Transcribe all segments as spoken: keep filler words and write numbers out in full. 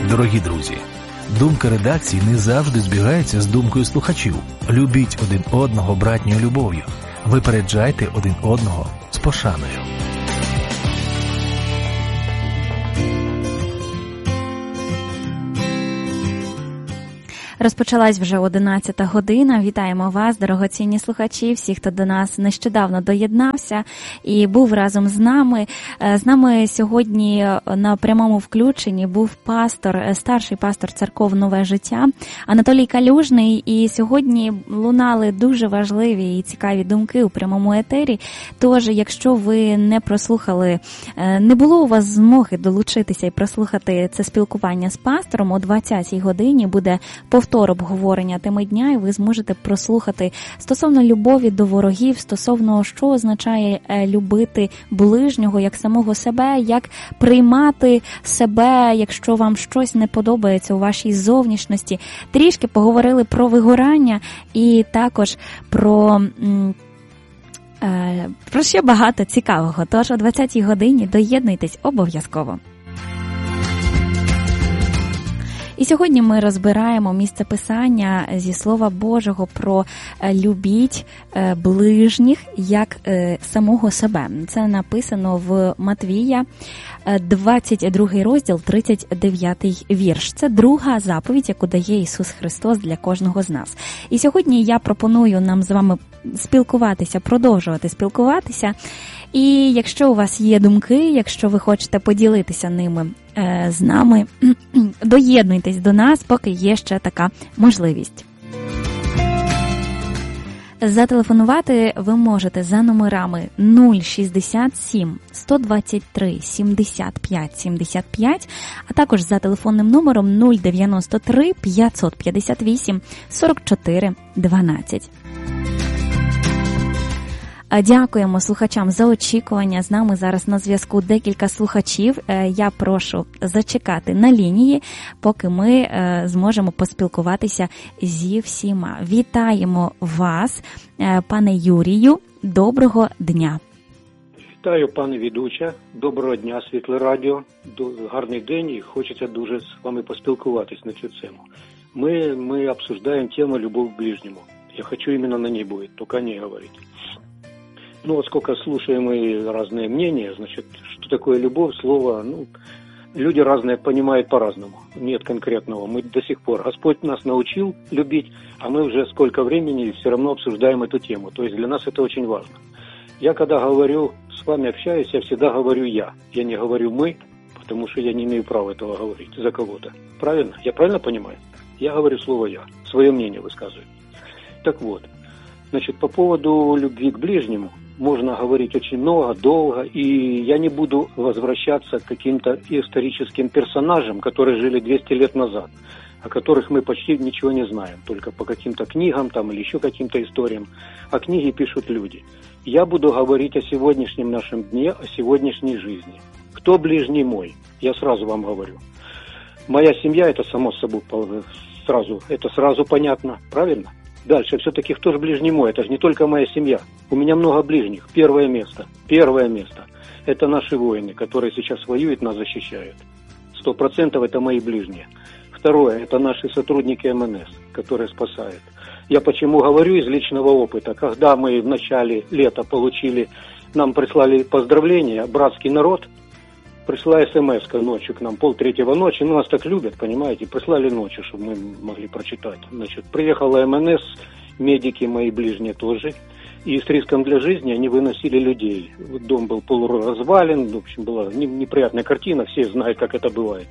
Дорогі друзі, думка редакції не завжди збігається з думкою слухачів. Любіть один одного братньою любов'ю. Випереджайте один одного з пошаною. Розпочалась вже одинадцята година. Вітаємо вас, дорогоцінні слухачі, всіх, хто до нас нещодавно доєднався і був разом з нами. З нами сьогодні на прямому включенні був пастор, старший пастор церков «Нове життя» Анатолій Калюжний. І сьогодні лунали дуже важливі і цікаві думки у прямому етері. Тож, якщо ви не прослухали, не було у вас змоги долучитися і прослухати це спілкування з пастором, о двадцятій годині буде повтор обговорення теми дня, і ви зможете прослухати стосовно любові до ворогів, стосовно що означає любити ближнього як самого себе, як приймати себе, якщо вам щось не подобається у вашій зовнішності. Трішки поговорили про вигорання і також про... про ще багато цікавого. Тож о двадцятій годині доєднуйтесь обов'язково. І сьогодні ми розбираємо місце писання зі Слова Божого про «любіть ближніх як самого себе». Це написано в Матвія, двадцять другий розділ, тридцять дев'ятий вірш. Це друга заповідь, яку дає Ісус Христос для кожного з нас. І сьогодні я пропоную нам з вами спілкуватися, продовжувати спілкуватися. І якщо у вас є думки, якщо ви хочете поділитися ними е, з нами, доєднуйтесь до нас, поки є ще така можливість. Зателефонувати ви можете за номерами нуль шістдесят сім сто двадцять три сімдесят п'ять сімдесят п'ять, а також за телефонним номером нуль дев'яносто три п'ятсот п'ятдесят вісім сорок чотири дванадцять. Дякуємо слухачам за очікування. З нами зараз на зв'язку декілька слухачів. Я прошу зачекати на лінії, поки ми зможемо поспілкуватися зі всіма. Вітаємо вас, пане Юрію. Доброго дня. Вітаю, пане ведуча. Доброго дня, Світле Радіо. Гарний день, і хочеться дуже з вами поспілкуватись на цю тему. Мы, мы обсуждаем тему «Любовь к ближнему». Я хочу именно на ней будет, только о ней говорить. Ну, вот сколько слушаем и разные мнения, значит, что такое любовь, слово, ну, люди разные понимают по-разному. Нет конкретного. Мы до сих пор, Господь нас научил любить, а мы уже сколько времени все равно обсуждаем эту тему. То есть для нас это очень важно. Я когда говорю, с вами общаюсь, я всегда говорю «я». Я не говорю «мы», потому что я не имею права этого говорить за кого-то. Правильно? Я правильно понимаю? Я говорю слово «я», свое мнение высказываю. Так вот, значит, по поводу любви к ближнему можно говорить очень много, долго, и я не буду возвращаться к каким-то историческим персонажам, которые жили двести лет назад, о которых мы почти ничего не знаем, только по каким-то книгам там или еще каким-то историям, а книги пишут люди. Я буду говорить о сегодняшнем нашем дне, о сегодняшней жизни. Кто ближний мой? Я сразу вам говорю. Моя семья, это само собой сразу, это сразу понятно, правильно? Дальше, все-таки кто же ближний мой? Это же не только моя семья. У меня много ближних. Первое место. Первое место. Это наши воины, которые сейчас воюют, нас защищают. Сто процентов это мои ближние. Второе, это наши сотрудники эм эн эс, которые спасают. Я почему говорю из личного опыта. Когда мы в начале лета получили, нам прислали поздравления, братский народ, пришла смс-ка ночью к нам, полтретьего ночи, ну нас так любят, понимаете, прислали ночью, чтобы мы могли прочитать. Значит, приехала эм эн эс, медики мои ближние тоже, и с риском для жизни они выносили людей. Дом был полуразвален, в общем, была неприятная картина, все знают, как это бывает.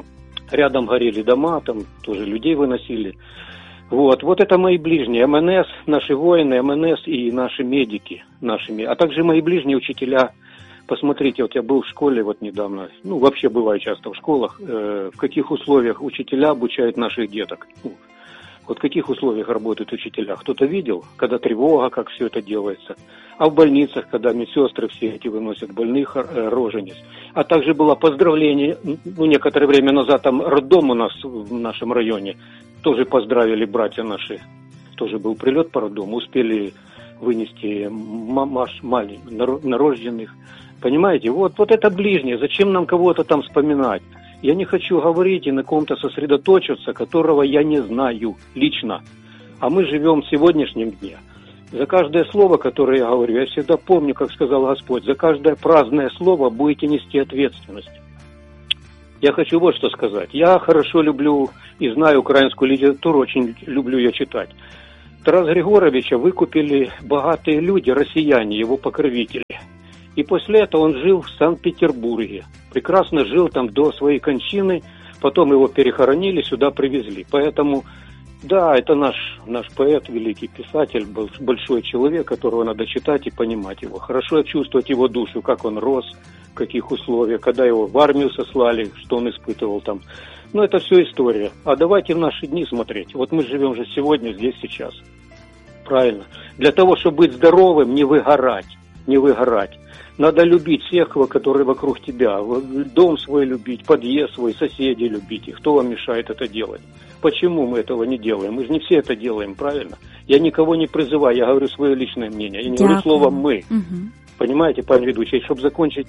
Рядом горели дома, там тоже людей выносили. Вот, вот это мои ближние, эм эн эс, наши воины, эм эн эс и наши медики, нашими, а также мои ближние учителя. Посмотрите, вот я был в школе вот недавно, ну, вообще бываю часто в школах, э, в каких условиях учителя обучают наших деток. Ну, вот в каких условиях работают учителя. Кто-то видел, когда тревога, как все это делается. А в больницах, когда медсестры все эти выносят больных, э, рожениц. А также было поздравление, ну, некоторое время назад там роддом у нас в нашем районе. Тоже поздравили братья наши. Тоже был прилет по роддому, успели вынести мамаш маленьких, новорожденных. Понимаете, вот, вот это ближнее, зачем нам кого-то там вспоминать? Я не хочу говорить и на ком-то сосредоточиться, которого я не знаю лично. А мы живем в сегодняшнем дне. За каждое слово, которое я говорю, я всегда помню, как сказал Господь, за каждое праздное слово будете нести ответственность. Я хочу вот что сказать. Я хорошо люблю и знаю украинскую литературу, очень люблю ее читать. Тараса Григоровича выкупили богатые люди, россияне, его покровители. И после этого он жил в Санкт-Петербурге. Прекрасно жил там до своей кончины, потом его перехоронили, сюда привезли. Поэтому, да, это наш, наш поэт, великий писатель, большой человек, которого надо читать и понимать его. Хорошо чувствовать его душу, как он рос, в каких условиях, когда его в армию сослали, что он испытывал там. Но это все история. А давайте в наши дни смотреть. Вот мы живем же сегодня, здесь, сейчас. Правильно. Для того, чтобы быть здоровым, не выгорать. Не выгорать. Надо любить всех, которые вокруг тебя. Дом свой любить, подъезд свой, соседей любить. И кто вам мешает это делать? Почему мы этого не делаем? Мы же не все это делаем, правильно? Я никого не призываю, я говорю свое личное мнение. Я не Дякую. говорю словом «мы». Угу. Понимаете, пан ведущий, чтобы закончить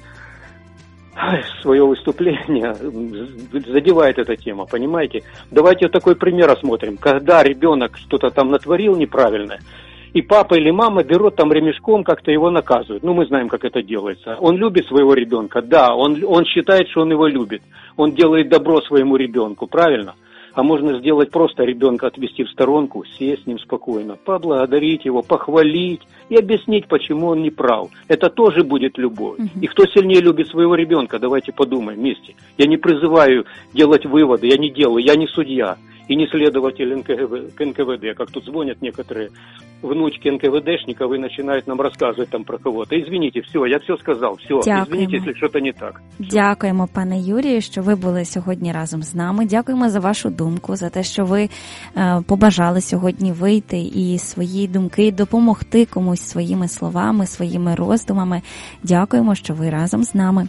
свое выступление, задевает эта тема, понимаете? Давайте вот такой пример рассмотрим. Когда ребенок что-то там натворил неправильное, и папа или мама берут там ремешком, как-то его наказывают. Ну, мы знаем, как это делается. Он любит своего ребенка, да, он, он считает, что он его любит. Он делает добро своему ребенку, правильно? А можно сделать просто ребенка отвести в сторонку, сесть с ним спокойно, поблагодарить его, похвалить и объяснить, почему он не прав. Это тоже будет любовь. Uh-huh. И кто сильнее любит своего ребенка, давайте подумаем вместе. Я не призываю делать выводы, я не делаю, я не судья и не следователь эн ка вэ дэ, как тут звонят некоторые внучки эн ка вэ дэшников и начинают нам рассказывать там про кого-то. Извините, все, я все сказав, все, Дякуємо. Извините, якщо щось не так. Дякуємо, пане Юрію, що ви були сьогодні разом з нами. Дякуємо за вашу думку, за те, що ви е, побажали сьогодні вийти і свої думки допомогти комусь своїми словами, своїми роздумами. Дякуємо, що ви разом з нами.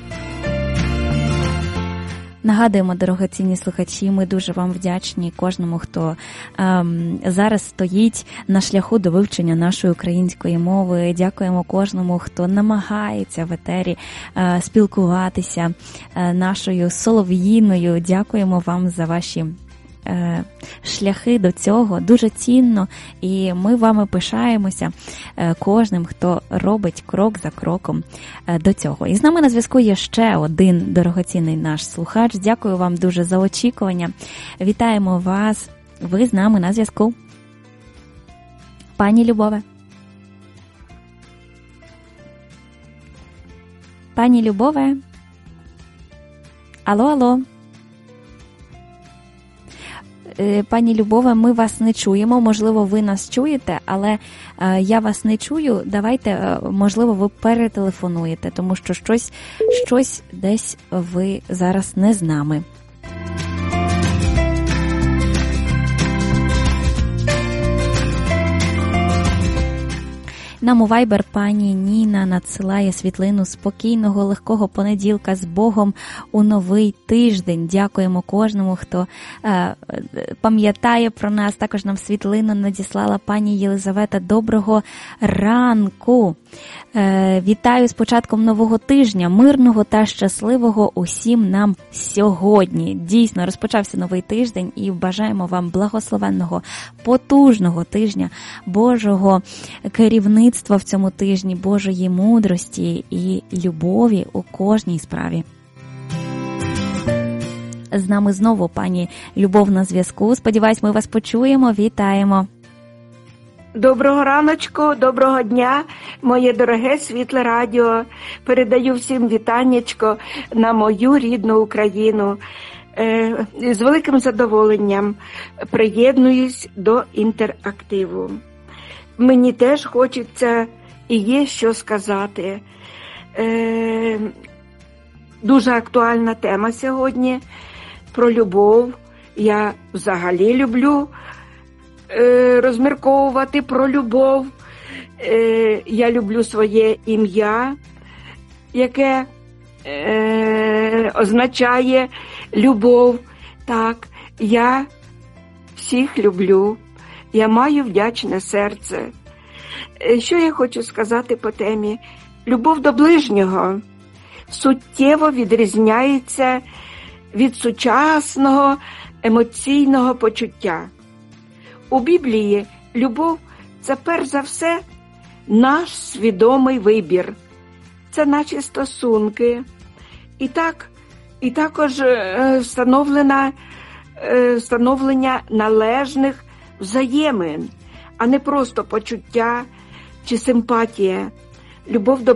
Нагадуємо, дорогоцінні слухачі, ми дуже вам вдячні кожному, хто ем, зараз стоїть на шляху до вивчення нашої української мови. Дякуємо кожному, хто намагається в етері е, спілкуватися е, нашою солов'їною. Дякуємо вам за ваші е, шляхи до цього. Дуже цінно, і ми вами пишаємося е, кожним, хто робить крок за кроком е, до цього. І з нами на зв'язку є ще один дорогоцінний наш слухач. Дякую вам дуже за очікування. Вітаємо вас. Ви з нами на зв'язку. Пані Любове. Пані Любове. Алло, алло. Пані Любове, ми вас не чуємо, можливо, ви нас чуєте, але е, я вас не чую. Давайте, е, можливо, ви перетелефонуєте, тому що щось, щось десь ви зараз не з нами. Нам у Viber пані Ніна надсилає світлину спокійного, легкого понеділка з Богом у новий тиждень. Дякуємо кожному, хто е, пам'ятає про нас. Також нам світлину надіслала пані Єлизавета. Доброго ранку! Е, вітаю з початком нового тижня, мирного та щасливого усім нам сьогодні. Дійсно, розпочався новий тиждень і бажаємо вам благословенного, потужного тижня, Божого керівництва в цьому тижні, Божої мудрості і любові у кожній справі. З нами знову пані Любов на зв'язку. Сподіваюсь, ми вас почуємо. Вітаємо. Доброго раночку, доброго дня, моє дороге світле радіо. Передаю всім вітаннячко на мою рідну Україну. З великим задоволенням приєднуюсь до інтерактиву. Мені теж хочеться і є що сказати. Дуже актуальна тема сьогодні про любов. Я взагалі люблю розмірковувати про любов. Я люблю своє ім'я, яке е, означає любов. Так, я всіх люблю. Я маю вдячне серце. Що я хочу сказати по темі? Любов до ближнього суттєво відрізняється від сучасного емоційного почуття. У Біблії любов – це перш за все наш свідомий вибір. Це наші стосунки. І так, і також е, встановлена, е, встановлення належних взаємин, а не просто почуття чи симпатія. Любов до